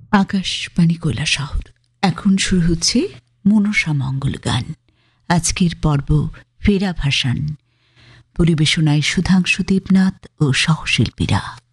আকাশবাণী কৈলাসহর। এখন শুরু হচ্ছে মনসা মঙ্গল গান। আজকের পর্ব ফেরা ভাসান। পরিবেশনায় সুধাংশু দেবনাথ ও সহশিল্পীরা।